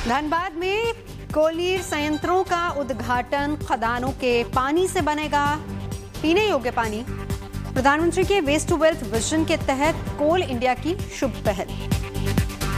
धनबाद में कोयला संयंत्रों का उद्घाटन, खदानों के पानी से बनेगा पीने योग्य पानी। प्रधानमंत्री के वेस्ट टू वेल्थ विजन के तहत कोल इंडिया की शुभ पहल।